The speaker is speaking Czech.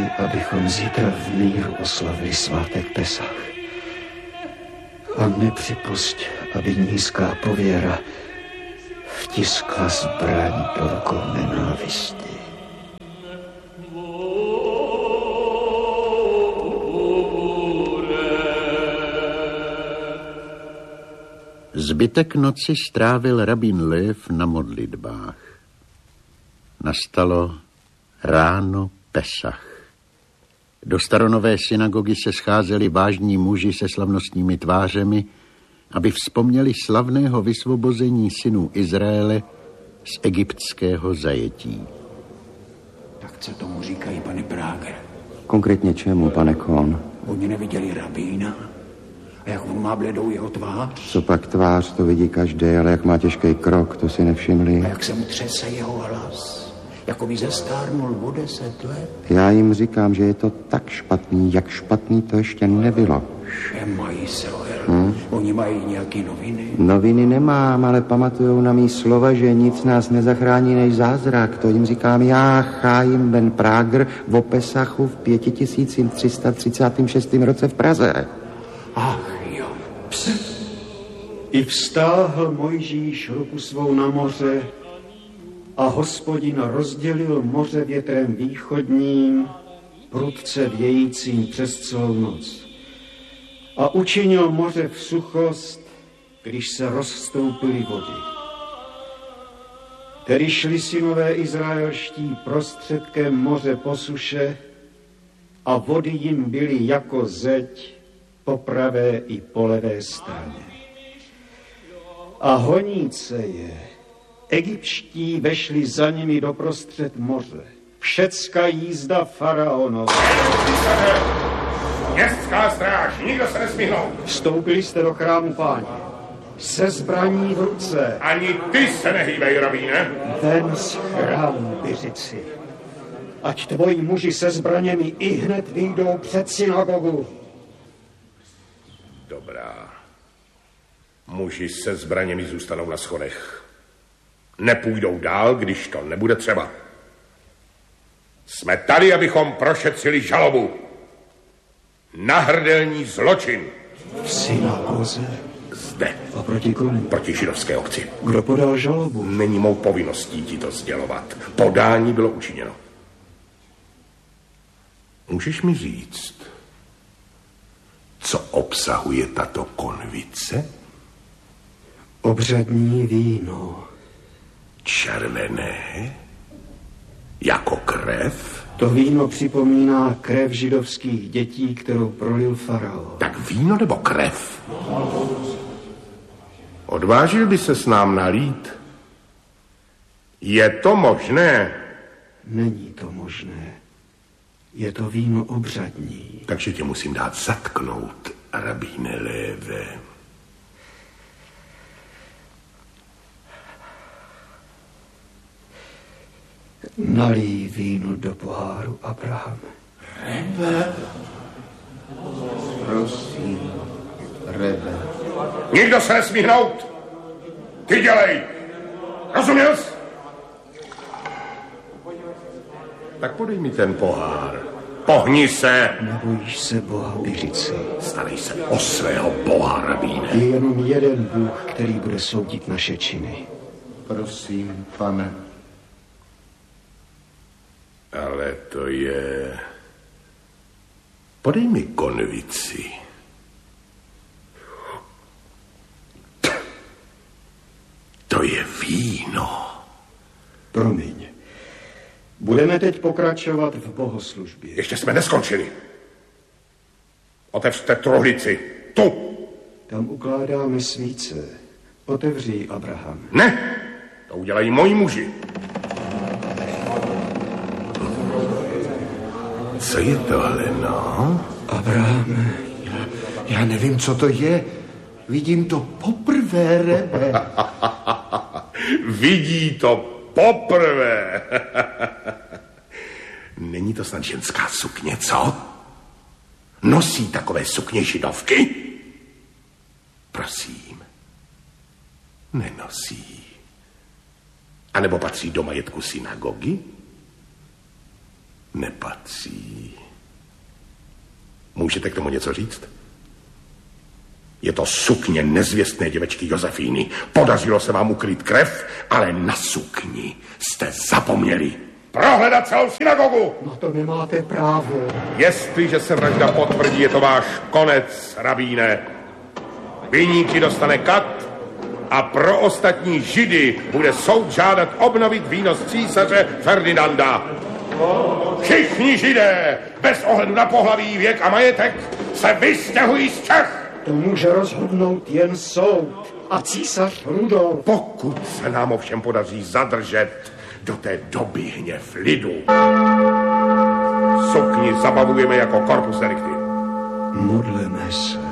abychom zítra v míru oslavili svátek Pesach. A nepřipusť, aby nízká pověra vtiskla zbraň do rukou nenávisti. Zbytek noci strávil rabín Lev na modlitbách. Nastalo ráno Pesach. Do staronové synagogy se scházeli vážní muži se slavnostními tvářemi, aby vzpomněli slavného vysvobození synů Izraele z egyptského zajetí. Tak co tomu říkají, pane Prager? Konkrétně čemu, pane Kohn? Oni neviděli rabína? A jak on má bledou jeho tvář? Co pak tvář, to vidí každý, ale jak má těžký krok, to si nevšimli. A jak se mu třese jeho hlas? Jako by zestárnul o 10 let. Já jim říkám, že je to tak špatný, jak špatný to ještě nebylo. Mají se, Oni mají nějaký noviny? Noviny nemám, ale pamatujou na mý slova, že nic nás nezachrání než zázrak. To jim říkám já, Chaim Ben Prager, o Pesachu v 5336 roce v Praze. Ach jo. I vstáhl Mojžíš ruku svou na moře a Hospodin rozdělil moře větrem východním, prudce vějícím přes celou noc. A učinil moře v suchost, když se rozstoupily vody. Tedy šli synové izraelští prostředkem moře po suše a vody jim byly jako zeď po pravé i po levé straně. A honíce je, egyptští vešli za nimi doprostřed moře. Všecká jízda faraonova. Městská stráž, nikdo se nesmí hnout. Vstoupili jste do chrámu Páně, se zbraní v ruce. Ani ty se nehýbej, rabíne. Ven z chrámu, Byřici. Ať tvoji muži se zbraněmi i hned vyjdou před synagogu. Dobrá. Muži se zbraněmi zůstanou na schodech. Nepůjdou dál, když to nebude třeba. Jsme tady, abychom prošetřili žalobu. Nahrdelní zločin. V synagoze? Zde. A proti komu? Proti židovské obci. Kdo podal žalobu? Není mou povinností ti to sdělovat. Podání bylo učiněno. Můžeš mi říct, co obsahuje tato konvice? Obřadní víno. Červené? Jako krev? To víno připomíná krev židovských dětí, kterou prolil faraon. Tak víno nebo krev? Odvážil by se s nám nalít? Je to možné? Není to možné. Je to víno obřadní. Takže tě musím dát zatknout, rabíne Léve. Nalij víno do poháru, Abrahame. Rebe. Prosím, Rebe. Nikdo se nesmí hnout. Ty dělej. Rozuměl jsi? Tak podej mi ten pohár. Pohni se. Nebojíš se Boha, Byřici. Starej se o svého Boha, rabíne. Je jenom jeden Bůh, který bude soudit naše činy. Prosím, pane. Ale to je... Podej mi konvici. To je víno. Promiň. Budeme teď pokračovat v bohoslužbě. Ještě jsme neskončili. Otevřte truhlici. Tu. Tam ukládáme svíce. Otevři, Abraham. Ne, to udělají moji muži. Co je tohle, no? Abrahame. Já nevím, co to je. Vidím to poprvé, Rebe. Vidí to poprvé. Není to snad ženská sukně, co? Nosí takové sukně židovky? Prosím, nenosí. A nebo patří do majetku synagogy? Nepatří. Můžete k tomu něco říct? Je to sukně nezvěstné děvečky Josefíny. Podařilo se vám ukryt krev, ale na sukni jste zapomněli. Prohledat celou synagogu! No to nemáte právo. Jestliže se vražda potvrdí, je to váš konec, rabíne. Viníky dostane kat a pro ostatní Židy bude soud žádat obnovit výnos císaře Ferdinanda. Všichni Židé, bez ohledu na pohlaví, věk a majetek, se vystěhují z Čech. To může rozhodnout jen soud a císař Rudolf. Pokud se nám ovšem podaří zadržet do té doby hněv lidu, sukni zabavujeme jako corpus delicti. Modleme se.